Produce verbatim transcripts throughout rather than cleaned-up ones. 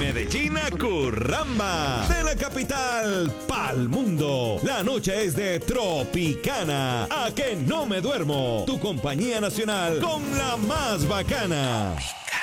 Medellín a Curramba. De la capital pa'l mundo. La noche es de Tropicana. A que no me duermo. Tu compañía nacional con la más bacana.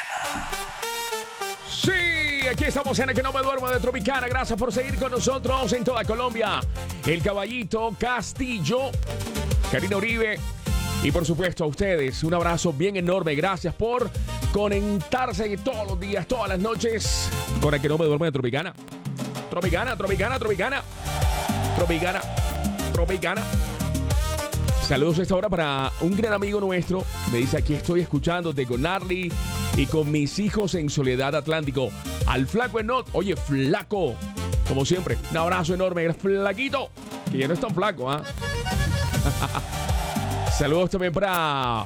Sí, aquí estamos en el que no me duermo de Tropicana. Gracias por seguir con nosotros en toda Colombia. El Caballito Castillo, Karina Uribe y por supuesto a ustedes. Un abrazo bien enorme. Gracias por conectarse todos los días, todas las noches con el que no me duermo de Tropicana. Tropicana, Tropicana, Tropicana. Tropicana, Tropicana. Saludos a esta hora para un gran amigo nuestro. Me dice, aquí estoy escuchándote con Narly y con mis hijos en Soledad Atlántico. Al flaco Enot. Oye, flaco. Como siempre, un abrazo enorme. El flaquito. Que ya no es tan flaco, ¿ah? ¿eh? Saludos también para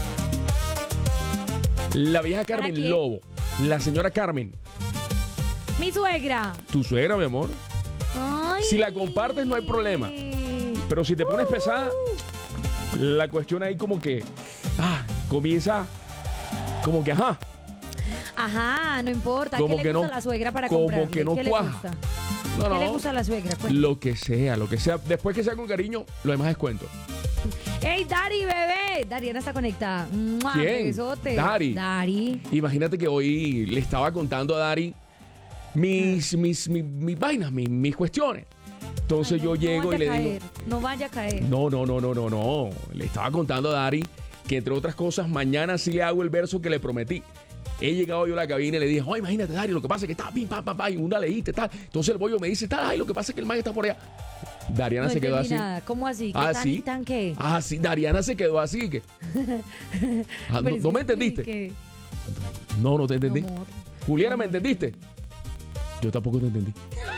la vieja Carmen Lobo. La señora Carmen. Mi suegra. Tu suegra, mi amor. Ay. Si la compartes no hay problema. Pero si te pones pesada, la cuestión ahí como que ah, comienza como que ajá. Ajá, no importa. Como ¿Qué que le gusta no, a la suegra para como comprarle? que no ¿Qué cuaja. le gusta? No, ¿Qué no. le gusta a la suegra? Cuéntame. Lo que sea, lo que sea. Después que sea con cariño, lo demás es cuento. ¡Ey, Dari, bebé! Dariana está conectada. ¡Mua! ¿Quién? Besote. Dari. Dari. Imagínate que hoy le estaba contando a Dari mis, mis, mis, mis vainas, mis, mis cuestiones. Entonces Ay, no, yo llego no y le vaya a digo... caer, no vaya a caer. No, no, no, no, no, no. Le estaba contando a Dari que entre otras cosas mañana sí le hago el verso que le prometí. He llegado yo a la cabina y le dije, oh, imagínate, Dari, lo que pasa es que está pim, pam, pam, pam, y una leíste, tal. Entonces el bollo me dice, tal, ay, lo que pasa es que el man está por allá. Dariana no se quedó así. Nada. ¿Cómo así? ¿Qué Ah, tan, sí. tan qué? Ah, sí, Dariana se quedó así. Que... Ah, no, ¿no me entendiste? ¿Qué? No, no te entendí. No, amor. Juliana, ¿me entendiste? Yo tampoco te entendí.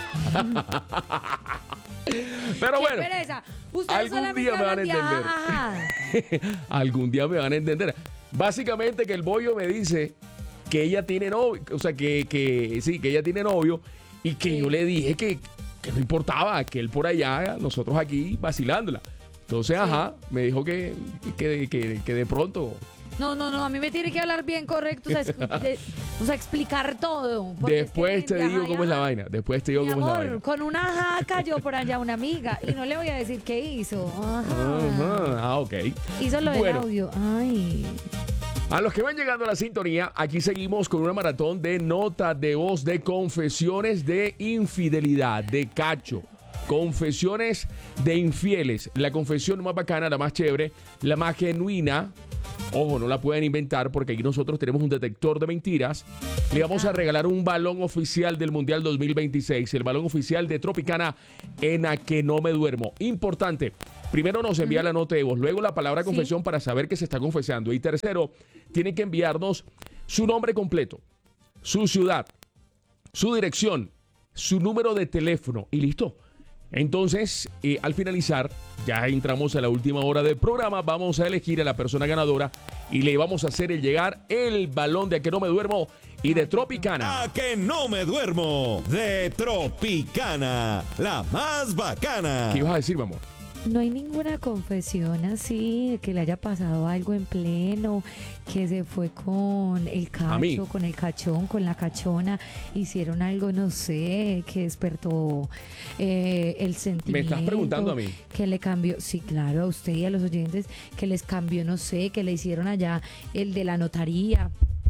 Pero ¡Qué bueno, pereza! Ustedes algún solamente día me van a hablan de entender. ajá. Algún día me van a entender. Básicamente que el bollo me dice que ella tiene novio, o sea, que, que sí, que ella tiene novio y que Sí. yo le dije que, que no importaba, que él por allá, nosotros aquí vacilándola. Entonces, Sí. ajá, me dijo que, que, que, que de pronto... No, no, no, a mí me tiene que hablar bien correcto, o sea, es- de- o sea, explicar todo. porque es que Después te de digo ajá, cómo es la ajá. vaina. Después te digo Mi cómo es la amor, vaina. con una ajá cayó por allá una amiga y no le voy a decir qué hizo. Ajá. Ajá, ah, ok. Hizo lo del Bueno. audio. Ay. A los que van llegando a la sintonía, aquí seguimos con una maratón de notas de voz de confesiones de infidelidad, de cacho. Confesiones de infieles. La confesión más bacana, la más chévere, la más genuina. Ojo, no la pueden inventar porque aquí nosotros tenemos un detector de mentiras. Le vamos a regalar un balón oficial del Mundial dos mil veintiséis. El balón oficial de Tropicana en A Que No Me Duermo. Importante. Primero nos envía la nota de voz, luego la palabra confesión Sí. para saber que se está confesando. Y tercero, tiene que enviarnos su nombre completo, su ciudad, su dirección, su número de teléfono y listo. Entonces, eh, al finalizar, ya entramos a la última hora del programa, vamos a elegir a la persona ganadora y le vamos a hacer el llegar el balón de A Que No Me Duermo y de Tropicana. A que no me duermo de Tropicana, la más bacana. ¿Qué ibas a decir, mi amor? No hay ninguna confesión así, que le haya pasado algo en pleno, que se fue con el A mí. cacho, con el cachón, con la cachona, hicieron algo, no sé, que despertó eh, el sentimiento. preguntando a mí? Que le cambió, sí, claro, a usted y a los oyentes, que les cambió, no sé, que le hicieron allá el de la notaría.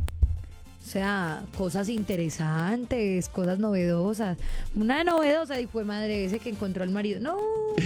O sea, cosas interesantes, cosas novedosas. Una novedosa y fue madre ese que encontró al marido. No.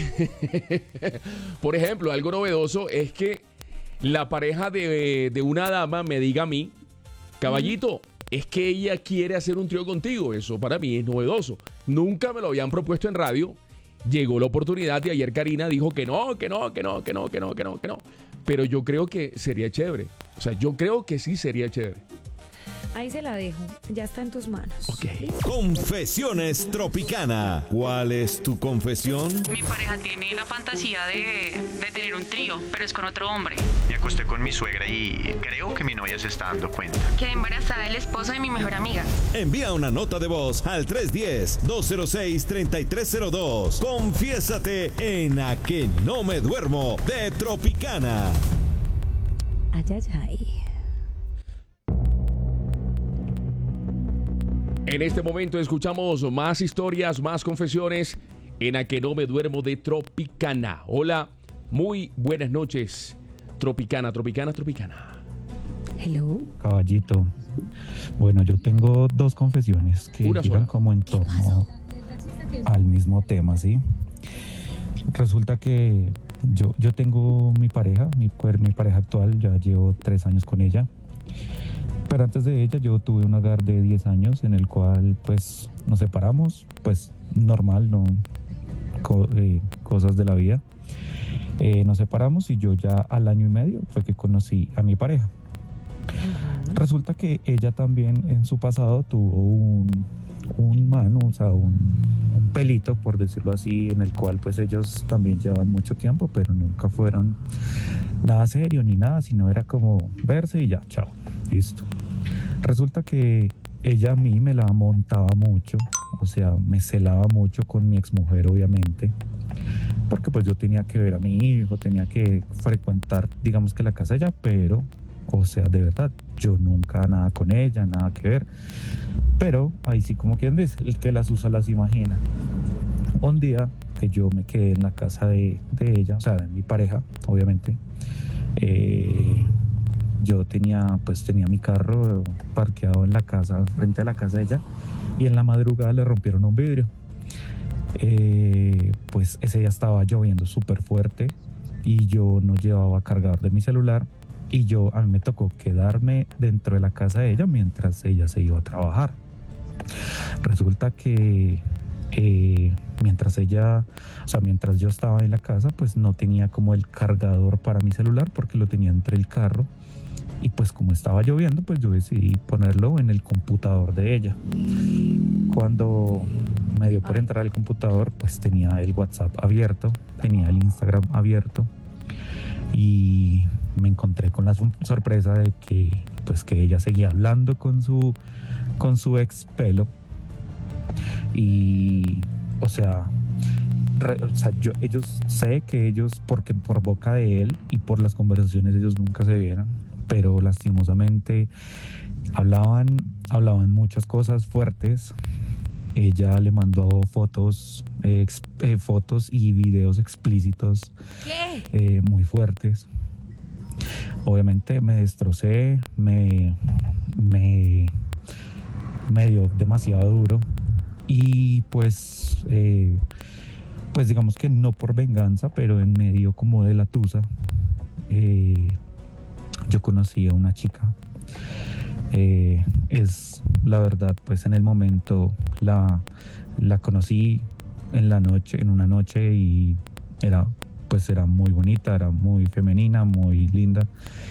Por ejemplo, algo novedoso es que la pareja de, de una dama me diga a mí, caballito, es que ella quiere hacer un trío contigo. Eso para mí es novedoso. Nunca me lo habían propuesto en radio. Llegó la oportunidad y ayer Karina dijo que no, que no, que no, que no, que no, que no, que no. Pero yo creo que sería chévere. O sea, yo creo que sí sería chévere. Ahí se la dejo. Ya está en tus manos. Ok. Confesiones Tropicana. ¿Cuál es tu confesión? Mi pareja tiene la fantasía de, de tener un trío, pero es con otro hombre. Me acosté con mi suegra y creo que mi novia se está dando cuenta. Quedé embarazada del esposo de mi mejor amiga. Envía una nota de voz al tres uno cero, dos cero seis, tres tres cero dos. Confiésate en A Que No Me Duermo de Tropicana. Ay, ay, ay. En este momento escuchamos más historias, más confesiones en A Que No Me Duermo de Tropicana. Hola, muy buenas noches. Tropicana, Tropicana, Tropicana. Hello. Caballito. Bueno, yo tengo dos confesiones que Una giran sola. como en torno al mismo tema, ¿sí? Resulta que yo, yo tengo mi pareja, mi, pues, mi pareja actual, ya llevo tres años con ella. Pero antes de ella yo tuve un hogar de diez años en el cual pues nos separamos, pues normal, no co- eh, cosas de la vida. Eh, nos separamos y yo ya al año y medio fue que conocí a mi pareja. Resulta que ella también en su pasado tuvo un, un mano, o sea, un, un pelito, por decirlo así, en el cual pues ellos también llevan mucho tiempo, pero nunca fueron nada serio ni nada, sino era como verse y ya, chao, listo. Resulta que ella a mí me la montaba mucho, o sea, me celaba mucho con mi exmujer, obviamente, porque pues yo tenía que ver a mi hijo, tenía que frecuentar, digamos que la casa de ella, pero, o sea, de verdad, yo nunca nada con ella, nada que ver. Pero ahí sí, como quien dice, el que las usa las imagina. Un día que yo me quedé en la casa de, de ella, o sea, de mi pareja, obviamente, eh, yo tenía, pues tenía mi carro parqueado en la casa, frente a la casa de ella, y en la madrugada le rompieron un vidrio. Eh, pues ese día estaba lloviendo súper fuerte y yo no llevaba cargador de mi celular y yo a mí me tocó quedarme dentro de la casa de ella mientras ella se iba a trabajar. Resulta que eh, mientras ella, o sea, mientras yo estaba en la casa, pues no tenía como el cargador para mi celular porque lo tenía entre el carro. Y pues como estaba lloviendo, pues yo decidí ponerlo en el computador de ella. Cuando me dio por entrar al computador, pues tenía el WhatsApp abierto, tenía el Instagram abierto y me encontré con la sorpresa de que pues que ella seguía hablando con su con su ex pelo. Y o sea, re, o sea yo ellos sé que ellos, porque por boca de él y por las conversaciones ellos nunca se vieron, pero lastimosamente hablaban hablaban muchas cosas fuertes. Ella le mandó fotos eh, ex, eh, fotos y videos explícitos eh, muy fuertes. Obviamente me destrocé, me, me, me dio demasiado duro y pues, eh, pues digamos que no por venganza, pero en medio como de la tusa, eh, yo conocí a una chica. Eh, es la verdad, pues en el momento la, la conocí en la noche, en una noche y era pues era muy bonita, era muy femenina, muy linda.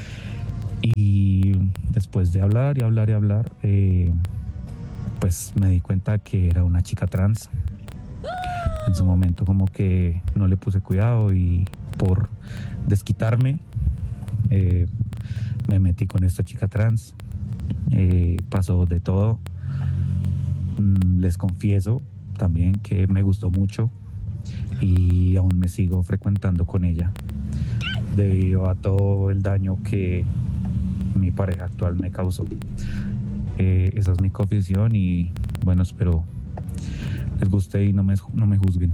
Y después de hablar y hablar y hablar, eh, pues me di cuenta que era una chica trans. En su momento como que no le puse cuidado y por desquitarme eh, me metí con esta chica trans. Eh, pasó de todo. Mm, les confieso también que me gustó mucho y aún me sigo frecuentando con ella debido a todo el daño que mi pareja actual me causó. Eh, esa es mi confesión y bueno, espero les guste y no me, no me juzguen.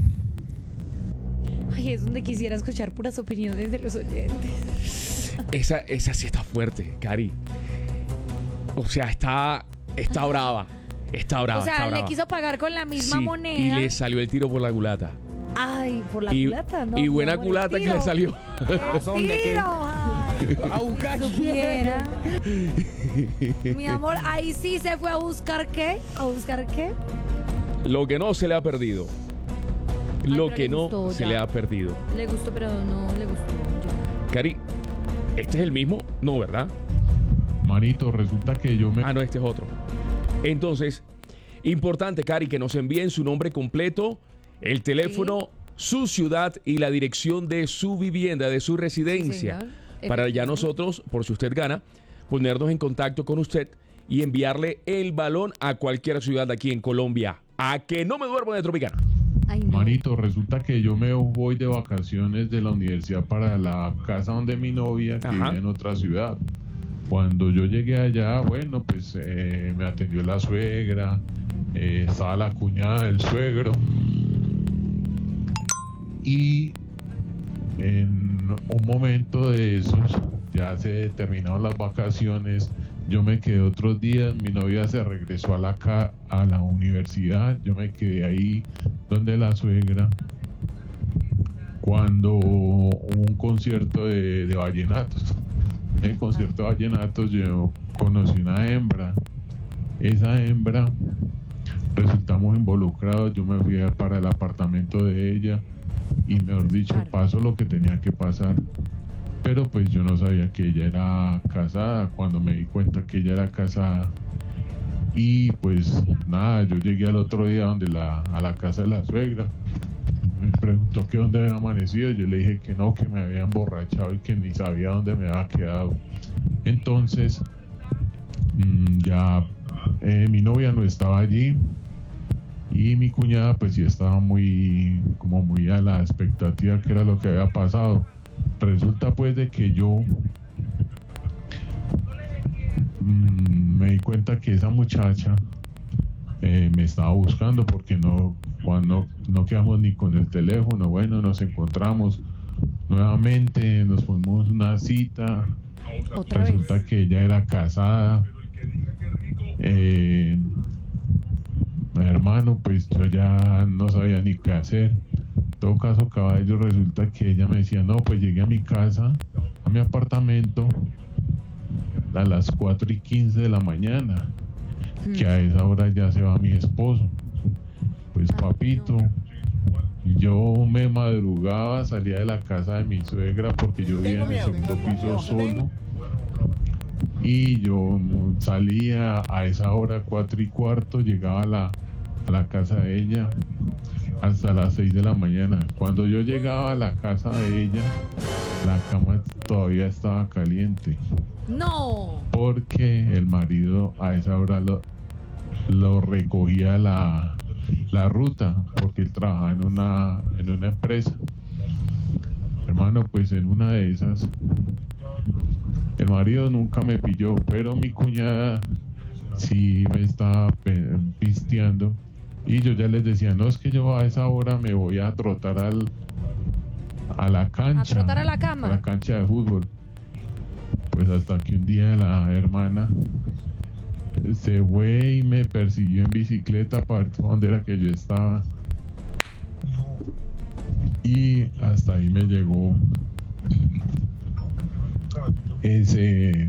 Ay, es donde quisiera escuchar puras opiniones de los oyentes. Esa, esa sí está fuerte, Cari. O sea, está, está brava. Está brava. O sea, está le brava. quiso pagar con la misma Sí, moneda. y le salió el tiro por la culata. Ay, por la y, culata, ¿no? y buena No, por el culata que tiro. le salió. Tiro, ay. A buscar. Quiera. Mi amor, ahí sí se fue a buscar qué. ¿A buscar qué? Lo que no se le ha perdido. Ay, Lo pero que le no gustó se ya. le ha perdido. Le gustó, pero no le gustó. Ya. Cari, ¿este es el mismo? No, ¿verdad? Manito, resulta que yo me... Ah, no, este es otro. Entonces, importante, Cari, que nos envíen su nombre completo, el teléfono, su ciudad y la dirección de su vivienda, de su residencia. señor. Para ya Efectivamente. nosotros, por si usted gana, ponernos en contacto con usted y enviarle el balón a cualquier ciudad aquí en Colombia. A que no me duermo de Tropicana. Ay, no. Manito, resulta que yo me voy de vacaciones de la universidad para la casa donde mi novia, que Ajá. vive en otra ciudad. Cuando yo llegué allá, bueno, pues eh, me atendió la suegra, eh, estaba la cuñada del suegro. Y en un momento de esos, ya se terminaron las vacaciones, yo me quedé otros días, mi novia se regresó a la, ca- a la universidad, yo me quedé ahí donde la suegra, cuando hubo un concierto de, de vallenatos. En el concierto de vallenatos yo conocí una hembra, esa hembra resultamos involucrados, yo me fui para el apartamento de ella y mejor dicho, pasó lo que tenía que pasar. Pero pues yo no sabía que ella era casada, cuando me di cuenta que ella era casada. Y pues nada, yo llegué al otro día donde la, a la casa de la suegra. Me preguntó que dónde había amanecido, yo le dije que no, que me había emborrachado y que ni sabía dónde me había quedado. Entonces, mmm, ya eh, mi novia no estaba allí y mi cuñada pues sí estaba muy, como muy a la expectativa que era lo que había pasado. Resulta pues de que yo mmm, me di cuenta que esa muchacha eh, me estaba buscando porque no, cuando no quedamos ni con el teléfono. Bueno, nos encontramos nuevamente, nos ponemos una cita. ¿Otra Resulta vez? que ella era casada. Eh, hermano, pues yo ya no sabía ni qué hacer. En todo caso, caballo, resulta que ella me decía, no, pues llegué a mi casa, a mi apartamento, a las cuatro y quince de la mañana, que a esa hora ya se va mi esposo. Pues papito, yo me madrugaba, salía de la casa de mi suegra porque yo vivía en el segundo piso solo. Y yo salía a esa hora, cuatro y cuarto, llegaba a la, a la casa de ella hasta las seis de la mañana. Cuando yo llegaba a la casa de ella, la cama todavía estaba caliente. No. Porque el marido a esa hora lo, lo recogía la, la ruta, porque él trabajaba en una, en una empresa. Hermano, pues en una de esas, el marido nunca me pilló, pero mi cuñada sí me estaba pe- pisteando. Y yo ya les decía, no, es que yo a esa hora me voy a trotar al, a la cancha. A trotar a la cama. A la cancha de fútbol. Pues hasta que un día la hermana se fue y me persiguió en bicicleta para ver dónde era que yo estaba. Y hasta ahí me llegó ese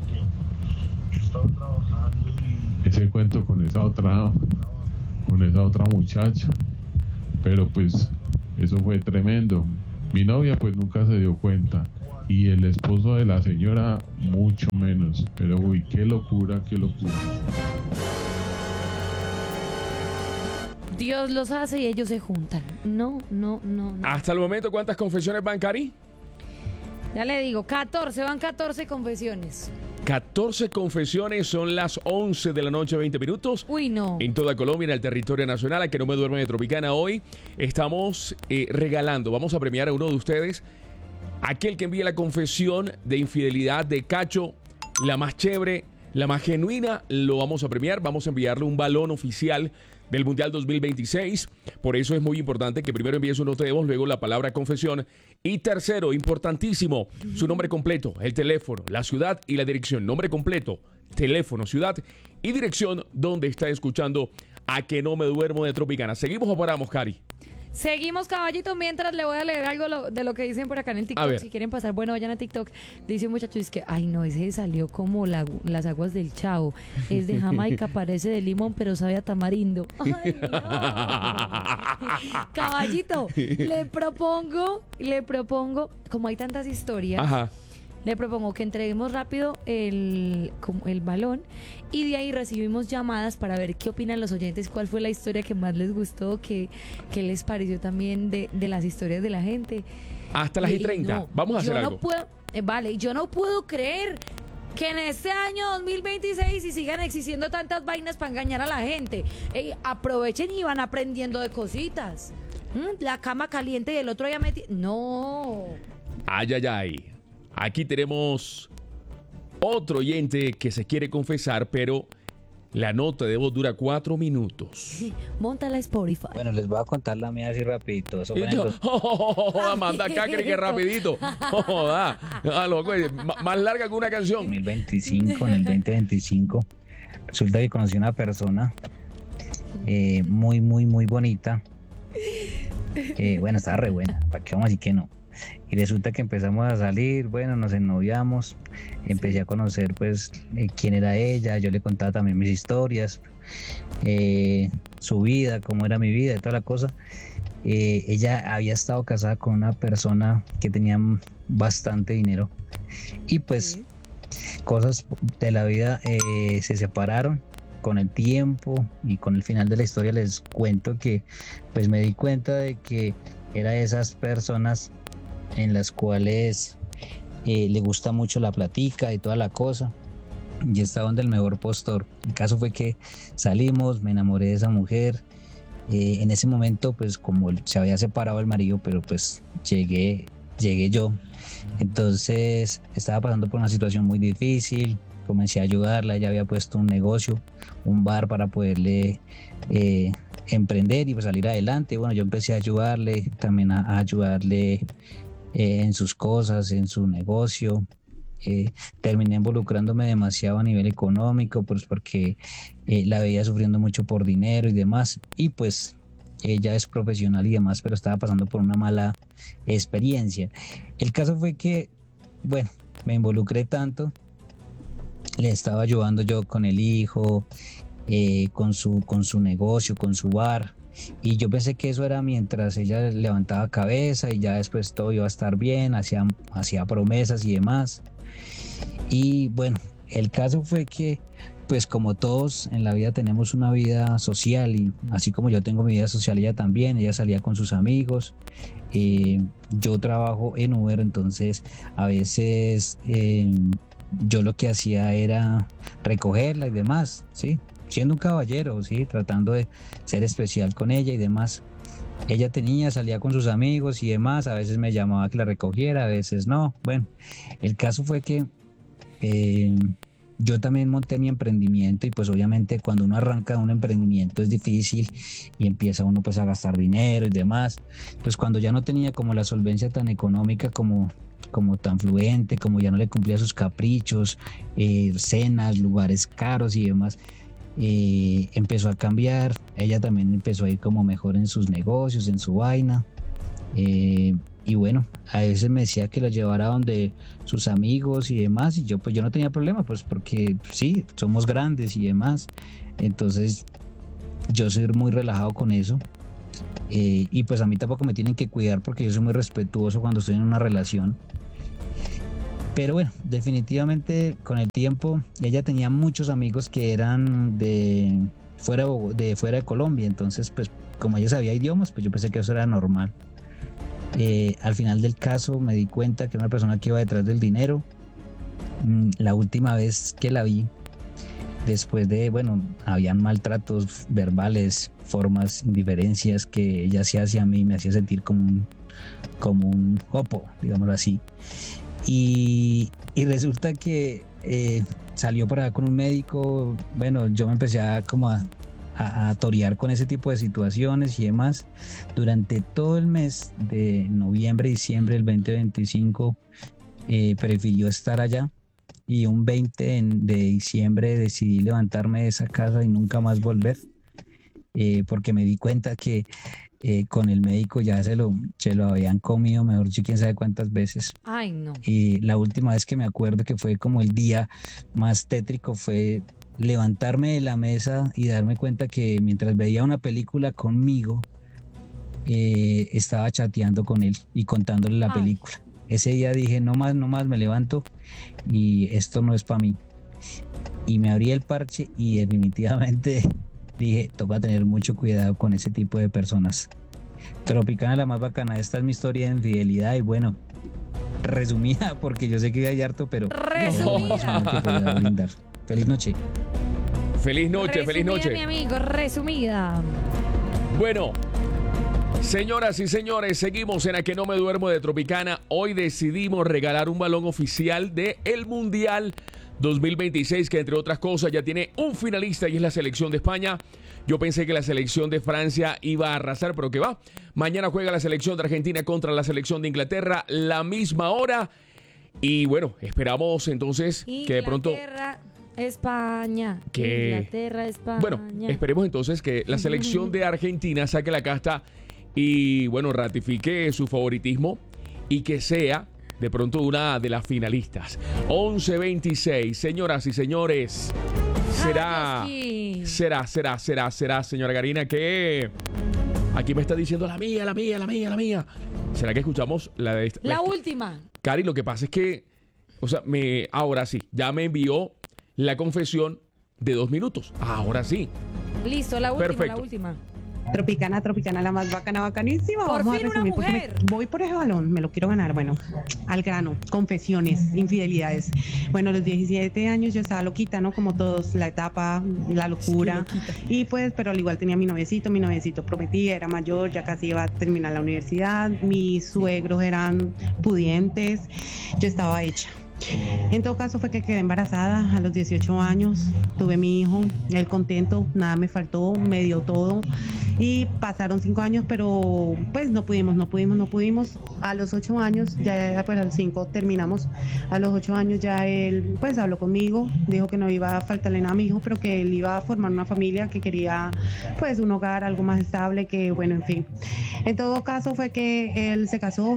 ese cuento con esa otra con esa otra muchacha. Pero pues eso fue tremendo. Mi novia pues nunca se dio cuenta y el esposo de la señora mucho menos. Pero uy, qué locura, qué locura. Dios los hace y ellos se juntan. No, no, no, no. Hasta el momento, ¿cuántas confesiones van, Cari? Ya le digo, catorce, van catorce confesiones. catorce confesiones, son las once de la noche, veinte minutos. Uy, no. En toda Colombia, en el territorio nacional, a que no me duerme de Tropicana. Hoy estamos eh, regalando, vamos a premiar a uno de ustedes, aquel que envíe la confesión de infidelidad de Cacho, la más chévere, la más genuina, lo vamos a premiar. Vamos a enviarle un balón oficial del Mundial dos mil veintiséis. Por eso es muy importante que primero envíe su nota de voz, luego la palabra confesión. Y tercero, importantísimo, su nombre completo, el teléfono, la ciudad y la dirección. Nombre completo, teléfono, ciudad y dirección donde está escuchando A Que No Me Duermo de Tropicana. ¿Seguimos o paramos, Cari? Seguimos, caballito, mientras le voy a leer algo lo- de lo que dicen por acá en el A TikTok. ver. Si quieren pasar, bueno, vayan a TikTok. Dice un muchacho, es que, ay no, ese salió como la- las aguas del Chavo. Es de Jamaica, parece de limón, pero sabe a tamarindo. Ay, no. Caballito, le propongo, le propongo, como hay tantas historias, Ajá. le propongo que entreguemos rápido el, como el balón y de ahí recibimos llamadas para ver qué opinan los oyentes, cuál fue la historia que más les gustó, qué, qué les pareció también de, de las historias de la gente. Hasta las y Y treinta. no, Vamos a hacer yo algo. No puedo, eh, vale, yo no puedo creer que en este año dos mil veintiséis y sigan existiendo tantas vainas para engañar a la gente. Ey, aprovechen y van aprendiendo de cositas. Mm, la cama caliente y el otro ya metí. No. Ay, ay, ay. Aquí tenemos Otro oyente que se quiere confesar, pero la nota de voz dura cuatro minutos. Móntala a Spotify. Bueno, les voy a contar la mía así rapidito. Eso Y fue en yo, los- oh, oh, oh, oh, manda acá, cree que rapidito. Oh, oh, ah, ah, loco, eh, m- más larga que una canción. dos mil veinticinco, en el veinte veinticinco, resulta que conocí una persona eh, muy, muy, muy bonita. Eh, bueno, estaba re buena, ¿para qué vamos a decir que no? Y resulta que empezamos a salir, bueno, nos ennoviamos, empecé a conocer pues eh, quién era ella, yo le contaba también mis historias, eh, su vida, cómo era mi vida y toda la cosa. Eh, ella había estado casada con una persona que tenía bastante dinero y pues cosas de la vida eh, se separaron con el tiempo, y con el final de la historia les cuento que pues me di cuenta de que era de esas personas en las cuales eh, le gusta mucho la platica y toda la cosa, y está donde el mejor postor. El caso fue que salimos, me enamoré de esa mujer. Eh, en ese momento pues como se había separado el marido, pero pues llegué, llegué yo. Entonces estaba pasando por una situación muy difícil, comencé a ayudarla. Ella había puesto un negocio, un bar para poderle eh, emprender y pues salir adelante. Bueno, yo empecé a ayudarle, también a, a ayudarle eh, en sus cosas, en su negocio. Eh, terminé involucrándome demasiado a nivel económico, pues porque eh, la veía sufriendo mucho por dinero y demás, y pues ella es profesional y demás, pero estaba pasando por una mala experiencia. El caso fue que, bueno, me involucré tanto, le estaba ayudando yo con el hijo, eh, con su, con su negocio, con su bar, y yo pensé que eso era mientras ella levantaba cabeza y ya después todo iba a estar bien, hacía, hacía promesas y demás. Y bueno, el caso fue que pues como todos en la vida tenemos una vida social, y así como yo tengo mi vida social, ella también. Ella salía con sus amigos, eh, yo trabajo en Uber, entonces a veces eh, yo lo que hacía era recogerla y demás, ¿sí? Siendo un caballero, ¿sí? Tratando de ser especial con ella y demás. Ella tenía, salía con sus amigos y demás, a veces me llamaba que la recogiera, a veces no. Bueno, el caso fue que eh, yo también monté mi emprendimiento, y pues obviamente cuando uno arranca un emprendimiento es difícil y empieza uno pues a gastar dinero y demás. Pues cuando ya no tenía como la solvencia tan económica, como, como tan fluente, como ya no le cumplía sus caprichos, eh, cenas, lugares caros y demás, Eh, empezó a cambiar. Ella también empezó a ir como mejor en sus negocios, en su vaina, eh, y bueno, a veces me decía que la llevara donde sus amigos y demás, y yo pues yo no tenía problema, pues porque sí, somos grandes y demás. Entonces yo soy muy relajado con eso, eh, y pues a mí tampoco me tienen que cuidar porque yo soy muy respetuoso cuando estoy en una relación. Pero bueno, definitivamente con el tiempo ella tenía muchos amigos que eran de fuera de, fuera de Colombia, entonces pues como ella sabía idiomas, pues yo pensé que eso era normal. Eh, al final del caso me di cuenta que era una persona que iba detrás del dinero. Mm, la última vez que la vi, después de, bueno, habían maltratos verbales, formas, indiferencias que ella hacía hacia mí, me hacía sentir como un, como un jopo, digámoslo así. Y, y resulta que eh, salió por allá con un médico. Bueno, yo me empecé a como a, a, a torear con ese tipo de situaciones y demás. Durante todo el mes de noviembre, diciembre del veinte veinticinco eh, prefirió estar allá, y un veinte de diciembre decidí levantarme de esa casa y nunca más volver, eh, porque me di cuenta que Eh, con el médico ya se lo, se lo habían comido, mejor dicho, quién sabe cuántas veces. Ay, no. Y la última vez que me acuerdo que fue como el día más tétrico fue levantarme de la mesa y darme cuenta que mientras veía una película conmigo, eh, estaba chateando con él y contándole la Ay. película. Ese día dije, no más, no más, me levanto y esto no es para mí. Y me abrí el parche y definitivamente dije, toca tener mucho cuidado con ese tipo de personas. Tropicana, la más bacana. Esta es mi historia de infidelidad, y bueno, resumida porque yo sé que hay harto, pero Resumida. es lo que podía brindar. Feliz noche. Feliz noche, feliz Resumida, noche. mi amigo, resumida. Bueno, señoras y señores, seguimos en A Que No Me Duermo de Tropicana. Hoy decidimos regalar un balón oficial del Mundial dos mil veintiséis, que entre otras cosas ya tiene un finalista y es la selección de España. Yo pensé que la selección de Francia iba a arrasar, pero que va. Mañana juega la selección de Argentina contra la selección de Inglaterra, la misma hora. Y bueno, esperamos entonces que de pronto... Inglaterra, España. Que... Inglaterra, España. Bueno, esperemos entonces que la selección de Argentina saque la casta y bueno, ratifique su favoritismo y que sea de pronto una de las finalistas. once veintiséis, señoras y señores. Será, Ay, sí. será, será, será, será, señora Karina, que aquí me está diciendo la mía, la mía, la mía, la mía. ¿Será que escuchamos la de esta? La la última. Cari, lo que pasa es que, o sea, me, ahora sí, ya me envió la confesión de dos minutos. Ahora sí. Listo, la última, Perfecto. la última. Tropicana, Tropicana, la más bacana, bacanísima. Por Vamos fin a una resumir porque mujer. me- voy por ese balón, me lo quiero ganar. Bueno, al grano, confesiones, infidelidades. Bueno, a los diecisiete años yo estaba loquita, ¿no? Como todos, la etapa, la locura. Y pues, pero al igual tenía mi noviecito, mi noviecito prometía, era mayor, ya casi iba a terminar la universidad. Mis suegros eran pudientes, yo estaba hecha. En todo caso fue que quedé embarazada a los dieciocho años, tuve mi hijo, él contento, nada me faltó, me dio todo y pasaron cinco años, pero pues no pudimos, no pudimos, no pudimos. A los ocho años, ya pues a los cinco terminamos, a los ocho años ya él pues habló conmigo, dijo que no iba a faltarle nada a mi hijo, pero que él iba a formar una familia, que quería pues un hogar, algo más estable, que bueno, en fin. En todo caso fue que él se casó.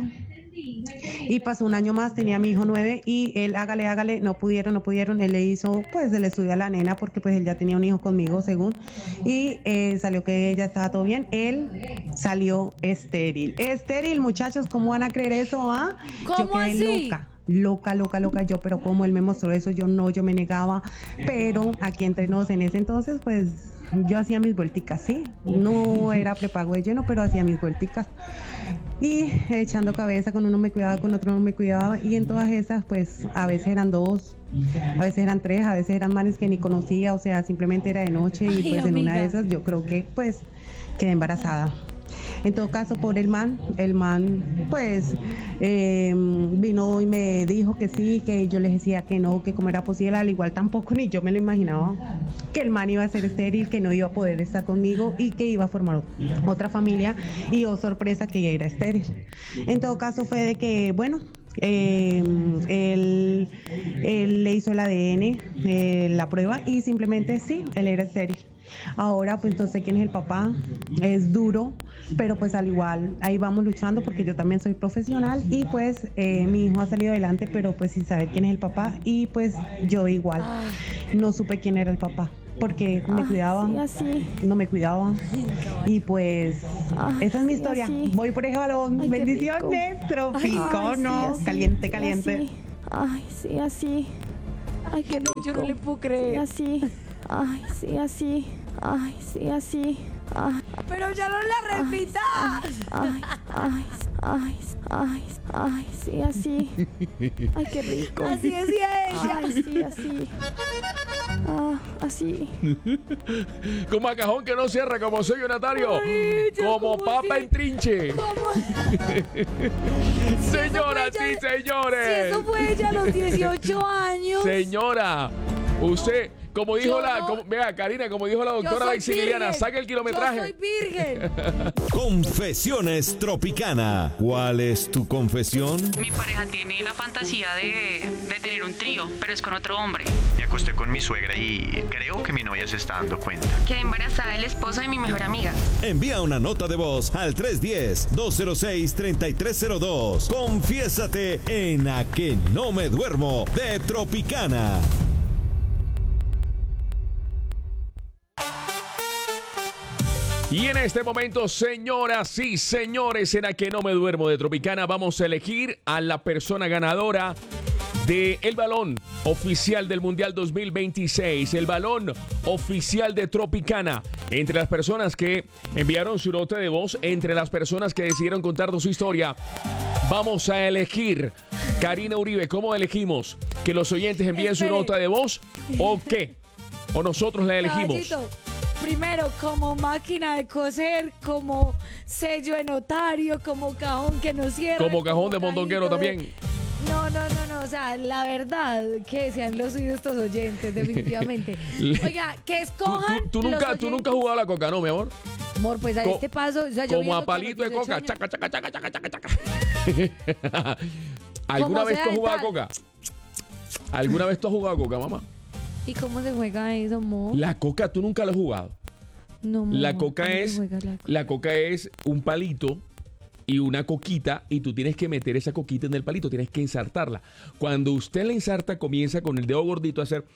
Y pasó un año más, tenía a mi hijo nueve y él, hágale, hágale, no pudieron, no pudieron, él le hizo pues el estudio a la nena porque pues él ya tenía un hijo conmigo según y eh, salió que ella estaba todo bien, él salió estéril, estéril muchachos, ¿cómo van a creer eso? ¿Ah? Yo ¿Cómo quedé así? loca. Loca, loca, loca, yo, pero como él me mostró eso, yo no, yo me negaba, pero aquí entre nos en ese entonces, pues yo hacía mis vuelticas, sí, no era prepago de lleno, pero hacía mis vuelticas y echando cabeza, con uno me cuidaba, con otro no me cuidaba y en todas esas, pues a veces eran dos, a veces eran tres, a veces eran manes que ni conocía, o sea, simplemente era de noche y Ay, pues en una amiga. de esas yo creo que pues quedé embarazada. En todo caso, por el man, el man, pues, eh, vino y me dijo que sí, que yo le decía que no, que cómo era posible, al igual tampoco ni yo me lo imaginaba, que el man iba a ser estéril, que no iba a poder estar conmigo y que iba a formar otra familia y oh sorpresa que ella era estéril. En todo caso fue de que, bueno, eh, él, él le hizo el A D N, eh, la prueba y simplemente sí, él era estéril. Ahora pues no sé quién es el papá, es duro, pero pues al igual ahí vamos luchando porque yo también soy profesional y pues eh, mi hijo ha salido adelante, pero pues sin saber quién es el papá y pues yo igual no supe quién era el papá porque me cuidaba, no me cuidaba y pues esa es mi historia, voy por ese balón, Ay, qué bendiciones, rico. tropicono, Ay, sí, así, caliente, caliente. así. Ay, sí, así. Ay, qué rico. Yo no le puedo creer. Sí, así. Ay, sí, así. Ay, sí, así. Ay, Pero ya no la repita. ay, ay, ay, ay, ay, sí, así. Ay, qué rico. Así decía ella. Ay, sí, así. Ah, así. Como a cajón que no cierra, como soy Natario. Ay, yo Como como papa si- en trinche. Señoras ella- y Si señores. eso fue ella a los dieciocho años. Señora, usted, como dijo Yo la. no- como- vea, Karina, como dijo la Yo doctora soy Lexiliana, virgen. saque el kilometraje. Yo soy virgen. Confesiones Tropicana. ¿Cuál es tu confesión? Mi pareja tiene la fantasía de, de tener un trío, pero es con otro hombre. Me acosté con mi suegra y creo que mi novia se está dando cuenta. Quedé embarazada del esposo de mi mejor amiga. Envía una nota de voz al tres uno cero, dos cero seis, tres tres cero dos. Confiésate en A que no me duermo de Tropicana. Y en este momento, señoras y señores, en A que no me duermo de Tropicana, vamos a elegir a la persona ganadora de el balón oficial del Mundial dos mil veintiséis, el balón oficial de Tropicana. Entre las personas que enviaron su nota de voz, entre las personas que decidieron contarnos su historia, vamos a elegir. Karina Uribe, ¿cómo elegimos? ¿Que los oyentes envíen su Espere. nota de voz o qué? ¿O nosotros la elegimos? Caballito, primero, como máquina de coser, como sello de notario, como cajón que no cierra. Como cajón de mondonguero cajito también. No, no, no, no, o sea, la verdad que sean los oídos estos oyentes, definitivamente. Oiga, que escojan. Tú, tú, tú nunca, los tú nunca has jugado a la coca, ¿no, mi amor? Amor, pues a Co- este paso, o sea, yo Como viendo a palito de que a los coca. dieciocho Chaca, años- chaca, chaca, chaca, chaca, chaca. ¿Alguna Como vez sea tú has el jugado a tal. coca? ¿Alguna vez tú has jugado a coca, mamá? ¿Y cómo se juega eso, amor? La coca tú nunca la has jugado. No, amor, La coca ¿cómo se es juega la coca? la coca es un palito y una coquita y tú tienes que meter esa coquita en el palito, tienes que ensartarla. Cuando usted la ensarta comienza con el dedo gordito a hacer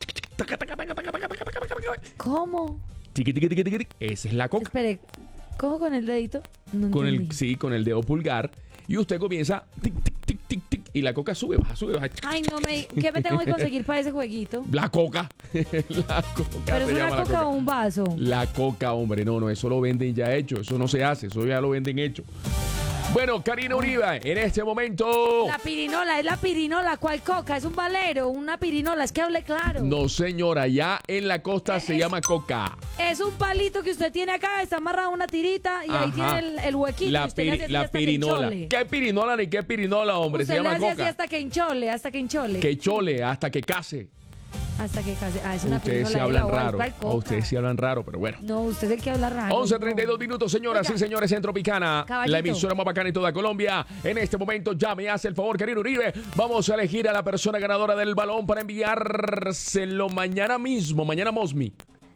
¿Cómo? tiqui, tiqui, tiqui, tiqui. Esa es la coca. Espere, ¿cojo con el dedito? No Con el entendí. sí, con el dedo pulgar y usted comienza tic tic tic tic tic y la coca sube, baja, sube, baja. Ay, no me... ¿Qué me tengo que conseguir para ese jueguito? La coca. La coca ¿Pero se es llama una la coca o un vaso? La coca, hombre, no, no, eso lo venden ya hecho, eso no se hace, eso ya lo venden hecho. Bueno, Karina Uribe, en este momento... La pirinola, es la pirinola. ¿Cuál coca? Es un valero, una pirinola. Es que hable claro. No, señora, ya en la costa se Es- llama coca. Es un palito que usted tiene acá, está amarrado a una tirita y ahí Ajá. tiene el, el huequito. y La, usted le hace piri- así la hasta que pirinola. enchole. ¿Qué pirinola ni qué pirinola, hombre? Usted se le llama hace así coca. hasta que enchole, hasta que enchole. Que chole hasta que case. Hasta que case. Ah, es una Ustedes pirinola. sí de hablan la raro. ¿cuál A coca? ustedes sí hablan raro, pero bueno. No, usted es el que habla raro. once no. treinta y dos minutos, señoras Oiga. y señores, en Tropicana, Caballito. la emisora más bacana en toda Colombia. En este momento ya me hace el favor, Karina Uribe. Vamos a elegir a la persona ganadora del balón para enviárselo mañana mismo, mañana Mosmi.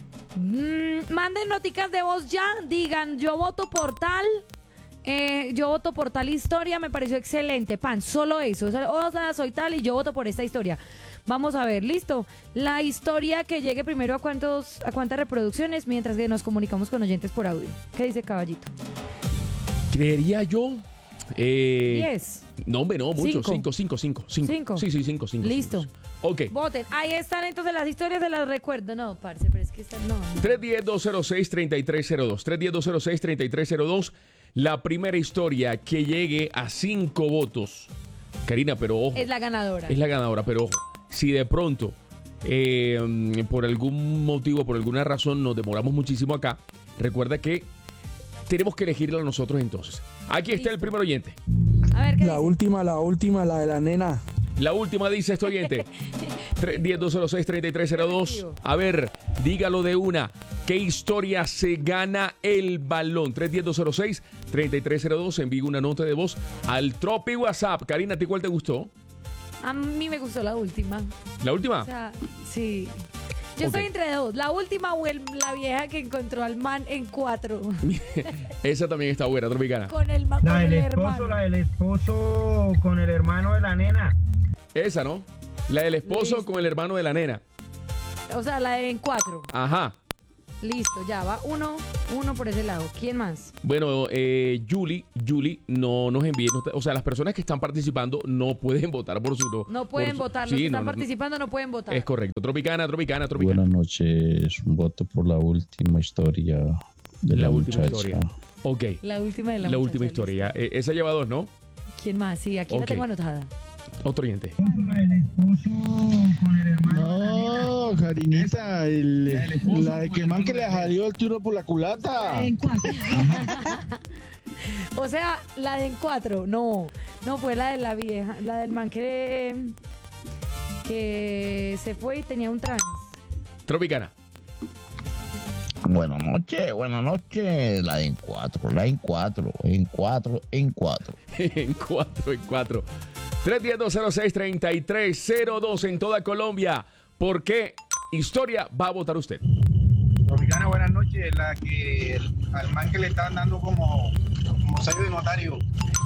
Mm, manden noticas de voz ya. Digan, yo voto por tal. eh, yo voto por tal historia. Me pareció excelente. Pan, solo eso. O sea, o sea, soy tal y yo voto por esta historia. Vamos a ver, listo. La historia que llegue primero a cuántos, a cuántas reproducciones mientras que nos comunicamos con oyentes por audio. ¿Qué dice Caballito? Creería yo. Eh, Diez. No, hombre, no, mucho. Cinco. Cinco, cinco, cinco. Cinco. Cinco. Sí, sí, cinco, cinco. Listo. cinco. Ok. Voten. Ahí están entonces las historias, de las recuerdo. No, parce, pero es que están. No, no. tres uno cero, dos cero seis, tres tres cero dos. tres uno cero, dos cero seis, tres tres cero dos. La primera historia que llegue a cinco votos. Karina, pero ojo. Es la ganadora. Es la ganadora, pero ojo. Si de pronto, eh, por algún motivo, por alguna razón, nos demoramos muchísimo acá, recuerda que tenemos que elegirla nosotros entonces. Aquí está el primer oyente. A ver, ¿qué La dice? última, la última, la de la nena. La última dice este oyente. tres uno cero, dos cero seis, tres tres cero dos. A ver, dígalo de una. ¿Qué historia se gana el balón? tres uno cero, dos cero seis, tres tres cero dos. Envíe una nota de voz al Tropi WhatsApp. Karina, ¿a ti cuál te gustó? A mí me gustó la última. ¿La última? O sea, sí. Yo Ok. estoy entre dos. La última o el- la vieja que encontró al man en cuatro. Esa también está buena, Tropicana. Con el, ma- La con del el esposo, hermano. la del esposo con el hermano de la nena. Esa, ¿no? La del esposo Listo. con el hermano de la nena. O sea, la de en cuatro. Ajá. Listo, ya va uno, uno por ese lado. ¿Quién más? Bueno, eh, Julie, Julie, no nos envíe. no- o sea, las personas que están participando no pueden votar por su. No, No pueden por su- votar. Los Sí, que no, están no, no. participando no pueden votar. Es correcto. Tropicana, Tropicana, Tropicana. Buenas noches, un voto por la última historia de la, La última muchacha. historia. Ok. La última de la La muchacha, última listo. historia. Eh, esa lleva dos, ¿no? ¿Quién más? Sí, aquí la Ok. tengo anotada. Otro oyente. No, Karinita, el, la de que man que le salió el tiro por la culata. O sea, la de en cuatro. No, no fue la de la vieja. La del man que, que se fue y tenía un trans. Tropicana. Buenas noches, buenas noches. La de en cuatro, la en cuatro, en cuatro, en cuatro. En cuatro, en cuatro. tres uno cero, dos cero seis, tres tres cero dos en toda Colombia. ¿Por qué historia va a votar usted? Tropicana, buenas noches. La que al man que le están dando como, como sello de notario.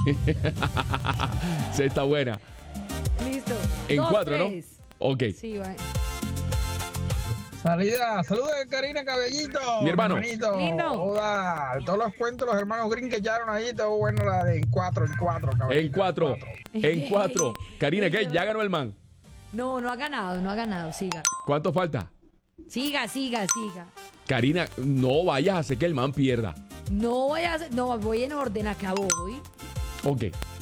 Sí, está buena. Listo. En Dos, cuatro, ¿no? tres. Ok. Sí, va. Salida, saludos de Karina Cabellito. Mi hermano. Lindo. Hola, todos los cuentos, los hermanos Green que echaron ahí, todo bueno, la de en cuatro, en cuatro, caballito. En cuatro. En cuatro. Karina, ¿qué? Ya ganó el man. No, no ha ganado, no ha ganado. Siga. ¿Cuánto falta? Siga, siga, siga. Karina, no vayas a hacer que el man pierda. No voy a hacer, no, voy en orden, acabo voy. Ok.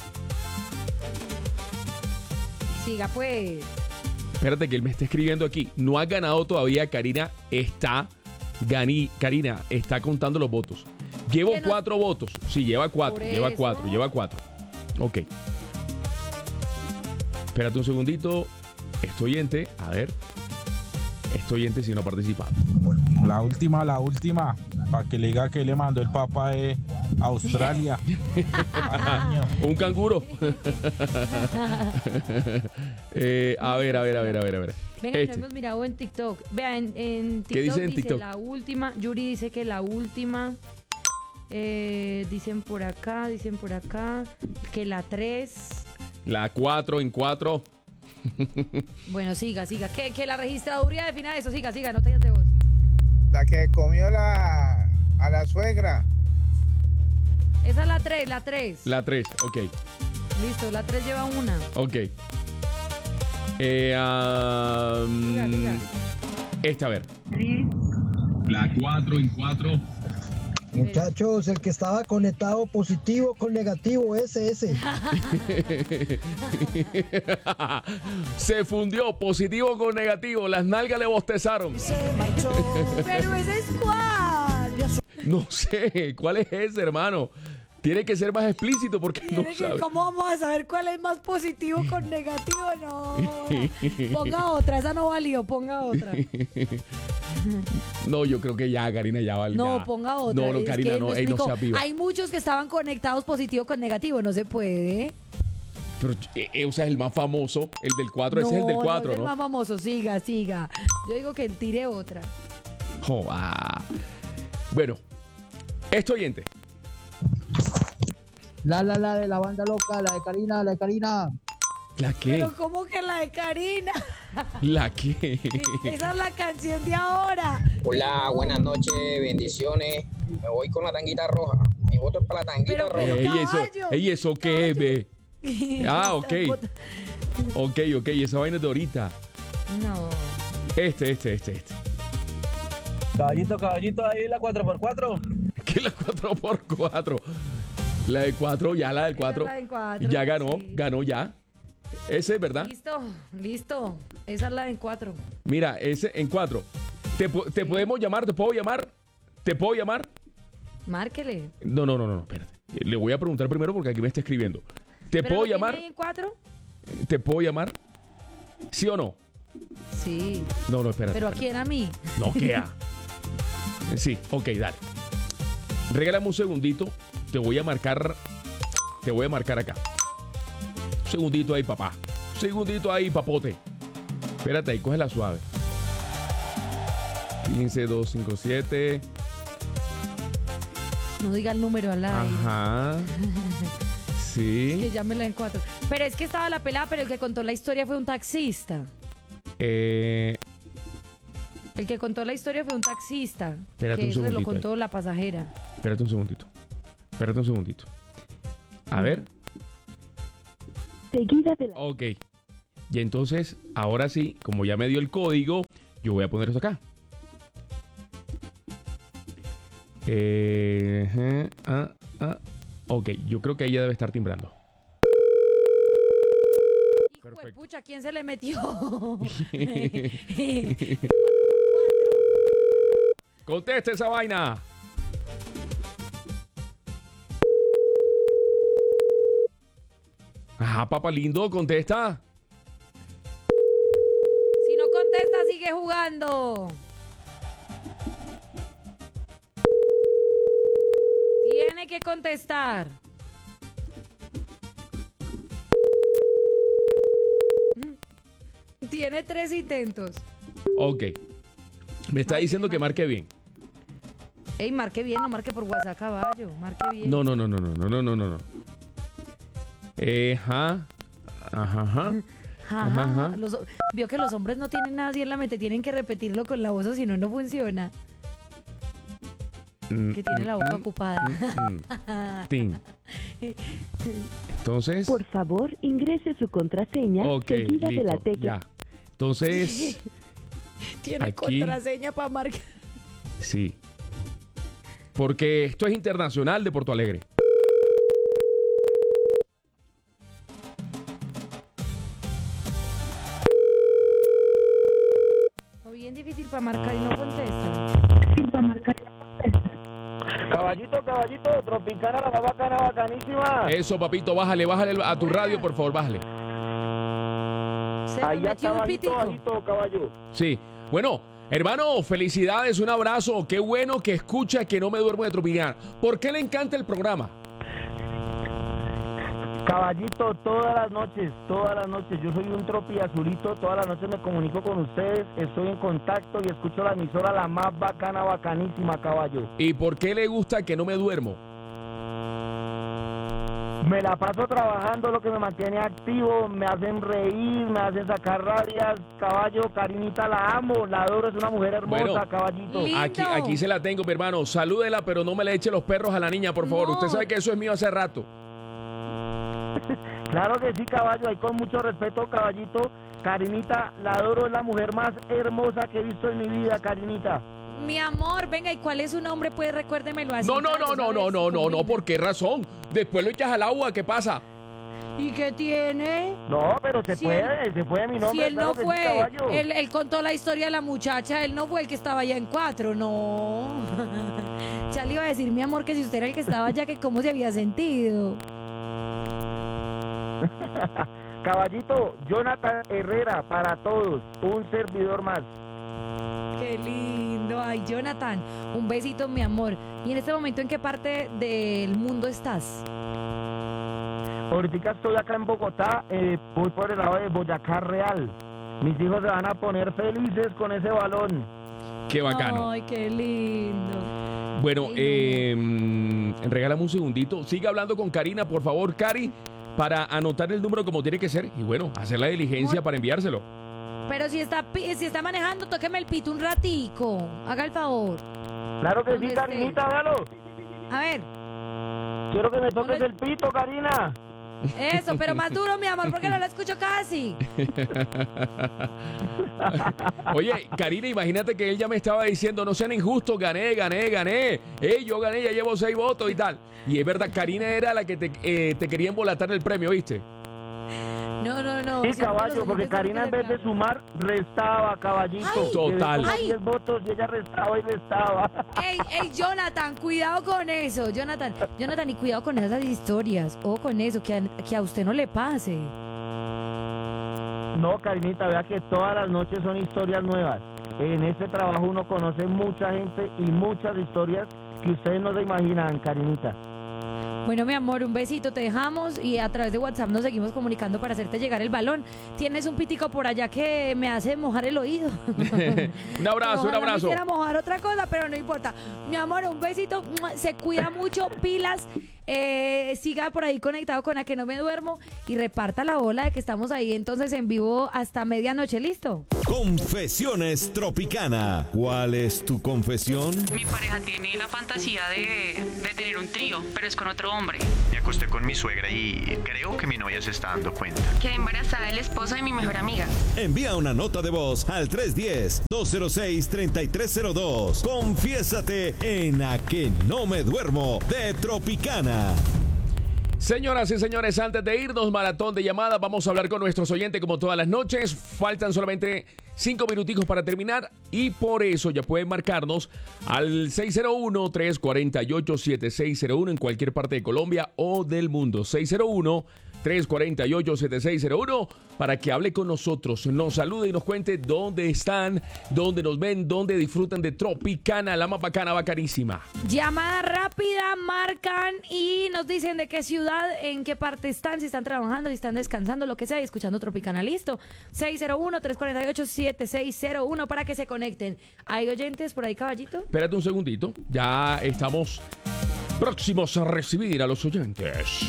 Siga, pues. Espérate que él me está escribiendo aquí. No ha ganado todavía. Karina está. Ganí, Karina está contando los votos. Llevo Que no- cuatro votos. Sí, lleva cuatro. Por Lleva eso. cuatro. Lleva cuatro. Ok. Espérate un segundito. Este oyente, a ver. Este oyente si no participa. La última, la última. Para que le diga que le mandó el papá de Australia. Un canguro. eh, a ver, a ver, a ver, a ver, a ver. Venga, Este. lo hemos mirado en TikTok. Vean, en, en TikTok ¿Qué dice en dice TikTok? la última. Yuri dice que la última. Eh, dicen por acá, dicen por acá. Que la tres. La cuatro en cuatro. Bueno, siga, siga. Que, que la registraduría defina eso. Siga, siga, no tengas de voz. La que comió la a la suegra. Esa es la tres, la tres. La tres, ok. Listo, la tres lleva una. Ok. Eh, um, Diga, diga. Esta, a ver. La cuatro en cuatro. Muchachos, el que estaba conectado positivo con negativo, ese, ese. Se fundió positivo con negativo. Las nalgas le bostezaron. Pero ese es cuál. No sé, ¿cuál es ese, hermano? Tiene que ser más explícito porque no Tiene que- sabe. ¿Cómo vamos a saber cuál es más positivo con negativo? No. Ponga otra, esa no valió, ponga otra. No, yo creo que ya, Karina, ya vale. No, ya. ponga otra. No, no, Es Karina, que no, me ey, no explico. seas viva. Hay muchos que estaban conectados positivo con negativo, no se puede. Pero, eh, eh, o sea, el más famoso, el del cuatro, ese es el del cuatro, no es ¿no? el más famoso, siga, siga. Yo digo que tire otra. Joa. Bueno, este oyente. La, la, la de la banda loca, la de Karina, la de Karina. ¿La qué? Pero ¿cómo que la de Karina? ¿La qué? Esa es la canción de ahora. Hola, buenas noches, bendiciones. Me voy con la tanguita roja. Mi voto es para la tanguita Pero, roja. Ey, eso, ey, eso qué, ve. Ah, ok. Ok, ok, esa vaina es de ahorita. No. Este, este, este, este. Caballito, caballito, ahí la cuatro por cuatro. ¿Qué la cuatro por cuatro? La de cuatro, ya la del cuatro. la del cuatro, Ya ganó, sí. ganó ya. Ese, ¿verdad? Listo, listo. Esa es la de cuatro. Mira, ese en cuatro. ¿Te, po- te podemos llamar? ¿Te puedo llamar? ¿Te puedo llamar? Márquele. No, no, no, no, no, espérate. Le voy a preguntar primero porque aquí me está escribiendo. ¿Te ¿Pero puedo lo tiene llamar? ahí en cuatro? ¿Te puedo llamar? ¿Sí o no? Sí. No, no, espérate. Pero a espérate. quién, a mí. No, ¿qué a? Sí, ok, dale. Regálame un segundito. Te voy a marcar. Te voy a marcar acá. Un segundito ahí, papá. Un segundito ahí, papote. Espérate ahí, cógela suave. quince, dos, cinco, siete. No diga el número al aire. Ajá. Que Sí. llámela en cuatro. Pero es que estaba la pelada, pero el que contó la historia fue un taxista. Eh, El que contó la historia fue un taxista. Espérate que un eso se lo segundito contó la pasajera. espérate un segundito. Espérate un segundito. A ver. Seguida de la... Ok. Y entonces, ahora sí, como ya me dio el código, yo voy a poner esto acá. Eh, ajá, ah, ah. Ok, yo creo que ella debe estar timbrando. Hijo de pucha, ¿quién se le metió? ¡Conteste esa vaina! Ajá, papá lindo, contesta. Si no contesta, sigue jugando. Tiene que contestar. Tiene tres intentos. Ok. Me está diciendo que marque bien. Ey, marque bien, no marque por WhatsApp, caballo. Marque bien. No, no, no, no, no, no, no, no, no, no. Eh, ajá. Ajá, ajá. Ajá, Ajá, ajá. los- vio que los hombres no tienen nada así en la mente, tienen que repetirlo con la voz o si no, no funciona. Mm, Que tiene la boca mm, ocupada. mm, tin. Entonces. Por favor, ingrese su contraseña Ok, seguida de la listo, tecla. ya. Entonces, Tiene Aquí. contraseña para marcar. sí. Porque esto es internacional de Porto Alegre. O bien difícil para marcar y no contesta. Caballito, caballito, Tropicana, la más bacana, bacanísima. Eso, papito, bájale, bájale a tu radio, por favor, bájale. Se Ahí metió está un bajito, pitico. bajito, caballo. Sí. Bueno, hermano, felicidades, un abrazo. Qué bueno que escucha que no me duermo de Tropicana. ¿Por qué le encanta el programa? Caballito, todas las noches, todas las noches. Yo soy un tropi azulito, todas las noches me comunico con ustedes, estoy en contacto y escucho la emisora la más bacana, bacanísima, caballo. ¿Y por qué le gusta que no me duermo? Me la paso trabajando, lo que me mantiene activo, me hacen reír, me hacen sacar rabias, caballo, Karinita la amo, la adoro, es una mujer hermosa, Bueno, caballito. Aquí, aquí se la tengo, mi hermano. Salúdela, pero no me le eche los perros a la niña, por favor. No. Usted sabe que eso es mío hace rato. Claro que sí, caballo, ahí con mucho respeto, caballito. Karinita, la adoro, es la mujer más hermosa que he visto en mi vida, Karinita. Mi amor, venga, ¿y cuál es su nombre? Pues recuérdemelo así. No, no, para no, yo no, saber no, si no, no, no. combina. ¿Por qué razón? Después lo echas al agua, ¿qué pasa? ¿Y qué tiene? No, pero se Si puede, él- se puede mi nombre. Si él claro no que sí, fue, caballo. él, él contó la historia de la muchacha, él no fue el que estaba allá en cuatro, no. Ya le iba a decir, mi amor, que si usted era el que estaba allá, que cómo se había sentido. Caballito, Jonathan Herrera, para todos, un servidor más. Qué lindo. Ay, Jonathan, un besito, mi amor. ¿Y en este momento en qué parte del mundo estás? Ahorita estoy acá en Bogotá, eh, voy por el lado de Boyacá Real. Mis hijos se van a poner felices con ese balón. Qué bacano. Ay, qué lindo. Bueno, eh, mm, regálame un segundito. Siga hablando con Karina, por favor, Cari, para anotar el número como tiene que ser y bueno, hacer la diligencia para enviárselo. Pero si está, pi- si está manejando, tóqueme el pito un ratico. Haga el favor. Claro que ¿Dónde sí, esté? Karinita, hágalo. A ver, Quiero que me toques el pito, Karina. eso, pero más duro, mi amor, porque no lo escucho casi. Oye, Karina, imagínate que él ya me estaba diciendo, no sean injustos, gané, gané, gané. Ey, yo gané, ya llevo seis votos y tal. Y es verdad, Karina era la que te, eh, te quería embolatar el premio, ¿viste? No, no, no. Sí, siempre caballo, los porque oyentes Karina en vez de sumar, restaba, caballito. Ay. Total. Llevé como Ay. diez votos y ella restaba y restaba. Ey, ey, Jonathan, cuidado con eso, Jonathan. Jonathan, y cuidado con esas historias. O con eso, que a, que a usted no le pase. No, Karinita, vea que todas las noches son historias nuevas. En este trabajo uno conoce mucha gente y muchas historias que ustedes no se imaginan, Karinita. Bueno, mi amor, un besito, te dejamos y a través de WhatsApp nos seguimos comunicando para hacerte llegar el balón. Tienes un pitico por allá que me hace mojar el oído. Un abrazo, un Ojalá me abrazo. quisiera mojar otra cosa, pero no importa. Mi amor, un besito, se cuida mucho, pilas. Eh, siga por ahí conectado con A Que No Me Duermo y reparta la bola de que estamos ahí entonces en vivo hasta medianoche, ¿listo? Confesiones Tropicana. ¿Cuál es tu confesión? Mi pareja tiene la fantasía de, de tener un trío, pero es con otro hombre. Me acosté con mi suegra y creo que mi novia se está dando cuenta. Quedé embarazada del esposo de mi mejor amiga. Envía una nota de voz al tres uno cero, dos cero seis, tres tres cero dos. Confiésate en A Que No Me Duermo de Tropicana. Señoras y señores, antes de irnos, maratón de llamadas, vamos a hablar con nuestros oyentes como todas las noches. Faltan solamente cinco minuticos para terminar y por eso ya pueden marcarnos al seis cero uno, tres cuatro ocho, siete seis cero uno en cualquier parte de Colombia o del mundo. seis cero uno, tres cuatro ocho, siete seis cero uno para que hable con nosotros, nos salude y nos cuente dónde están, dónde nos ven, dónde disfrutan de Tropicana, la más bacana, bacanísima. Llamada rápida, marcan y nos dicen de qué ciudad, en qué parte están, si están trabajando, si están descansando, lo que sea, y escuchando Tropicana. Listo. seis cero uno, tres cuatro ocho, siete seis cero uno para que se conecten. ¿Hay oyentes por ahí, caballito? Espérate un segundito, ya estamos próximos a recibir a los oyentes.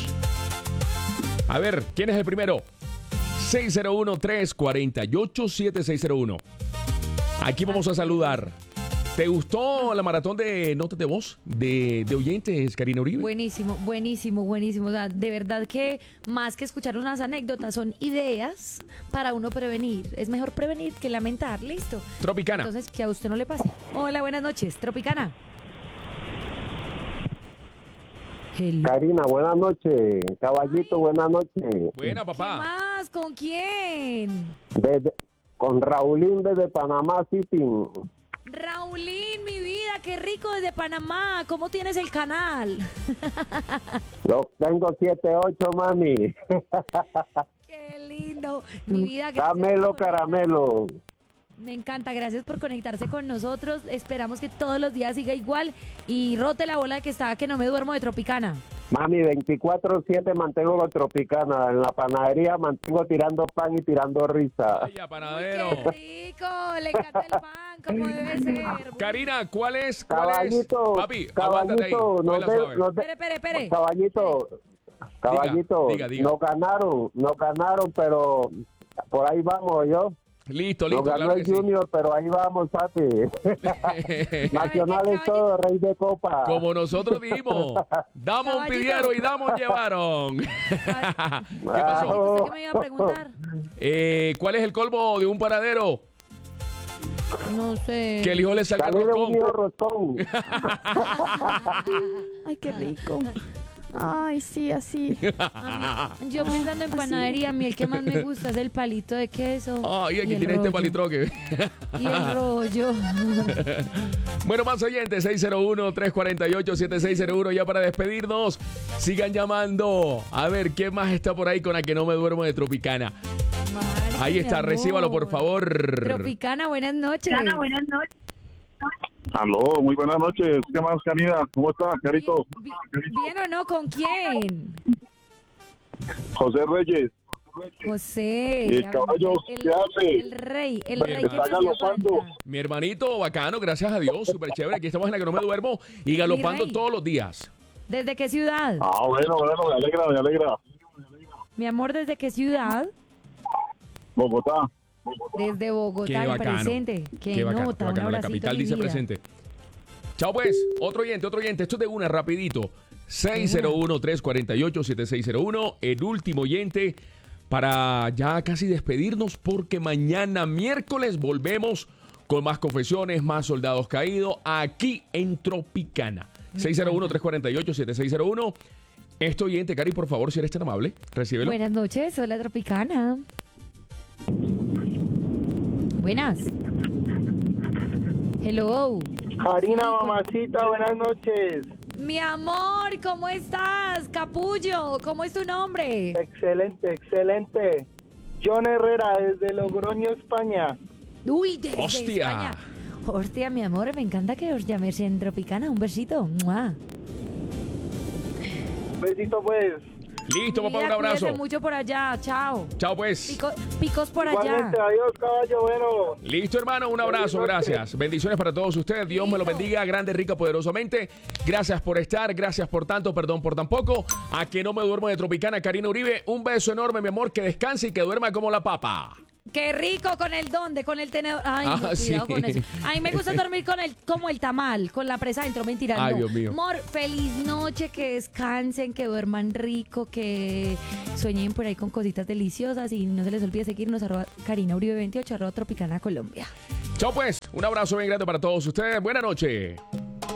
A ver, ¿quién es el primero? seis cero uno, tres cuatro ocho, siete seis cero uno. Aquí vamos a saludar. ¿Te gustó la maratón de notas de voz de, de oyentes, Karina Uribe? Buenísimo, buenísimo, buenísimo. O sea, de verdad que más que escuchar unas anécdotas, son ideas para uno prevenir. Es mejor prevenir que lamentar, listo. Tropicana. Entonces, que a usted no le pase. Hola, buenas noches, Tropicana. Hello. Karina, buenas noches. Caballito, buenas noches. Buena, ¿Qué papá. más? ¿Con quién? Desde- con Raulín desde Panamá City. Raulín, mi vida, qué rico desde Panamá. ¿Cómo tienes el canal? Yo tengo siete ocho, mami. Qué lindo. Mi vida, gracias Caramelo, por- caramelo. Me encanta, gracias por conectarse con nosotros. Esperamos que todos los días siga igual y rote la bola de que estaba que no me duermo de Tropicana. Mami, veinticuatro siete mantengo con Tropicana. En la panadería mantengo tirando pan y tirando risa. Vaya, panadero. ¡Qué rico! Le encanta el pan, como debe ser. Karina, ¿cuál es? ¿Cuál Caballito, es? Papi, aguántate ahí. caballito, no cógela de- suave. no de- Espere, espere, espere. caballito, caballito, diga, diga. no ganaron, no ganaron, pero por ahí vamos, yo. Listo, No listo, ganó claro el que sí. Junior, pero ahí vamos, papi. Nacional es todo, rey de copa. Como nosotros dijimos, damos un Caballito. pidieron y damos un llevaron. ¿Qué pasó? ¿Usted qué me iba a preguntar? Eh, ¿Cuál es el colmo de un panadero? No sé. Que el hijo le salga Salí de un roscón. hijo roscón. Ay, qué rico. Ay, sí, así. Yo pensando en panadería, a mí el que más me gusta es el palito de queso. Ay, aquí y el tiene este rollo. palitroque. Y el rollo. Bueno, más oyentes, seis cero uno, tres cuatro ocho, siete seis cero uno. Ya para despedirnos, sigan llamando. A ver, ¿quién más está por ahí con la que no me duermo de Tropicana? Ahí mi está, amor. recíbalo, por favor. Tropicana, buenas noches. buenas noches. Aló, muy buenas noches. ¿Qué más, Karina? ¿Cómo estás, Carito? ¿Bien o no? ¿Con quién? José Reyes. José. ¿Y el caballo qué hace? El rey, el Me rey. está galopando. Mi hermanito, bacano, gracias a Dios, súper chévere. Aquí estamos en la que no me duermo y galopando rey. todos los días. ¿Desde qué ciudad? Ah, bueno, bueno, me alegra, me alegra. Mi amor, ¿desde qué ciudad? Bogotá. Desde Bogotá, Qué el bacano. presente. Qué, Qué bacano, nota, qué bacano. un La abracito, capital mi dice vida. presente. Chao pues, otro oyente, otro oyente. Esto es de una, rapidito. seis cero uno, tres cuatro ocho, siete seis cero uno. El último oyente para ya casi despedirnos porque mañana miércoles volvemos con más confesiones, más soldados caídos aquí en Tropicana. seis cero uno, tres cuatro ocho, siete seis cero uno. Este oyente, Cari, por favor, si eres tan amable, recíbelo. Buenas noches, hola Tropicana. Buenas. Hello. Karina, mamacita, buenas noches. Mi amor, ¿cómo estás? Capullo, ¿cómo es tu nombre? Excelente, excelente. John Herrera, desde Logroño, España. Uy, desde ¡Hostia! España. Hostia, mi amor, me encanta que os llaméis en Tropicana. Un besito. ¡Mua! Besito, pues. Listo, papá, Mira, un abrazo. cuídese mucho por allá. Chao. Chao pues. Pico- picos por allá. Igualmente, adiós, caballo, bueno. Listo, hermano, un abrazo, gracias. Bendiciones para todos ustedes. Dios me lo bendiga grande, rica, poderosamente. Gracias por estar, gracias por tanto, perdón por tan poco. A que no me duermo de Tropicana, Karina Uribe. Un beso enorme, mi amor, que descanse y que duerma como la papa. Qué rico con el donde, con el tenedor. Ay, Ah, no, cuidado sí. con eso. A mí me gusta dormir con el, como el tamal, con la presa adentro, mentira. Ay, no. Dios mío. Amor, feliz noche, que descansen, que duerman rico, que sueñen por ahí con cositas deliciosas y no se les olvide seguirnos arroba Karina Uribe veintiocho, arroba Tropicana Colombia. Chao pues, un abrazo bien grande para todos ustedes. Buenas noches.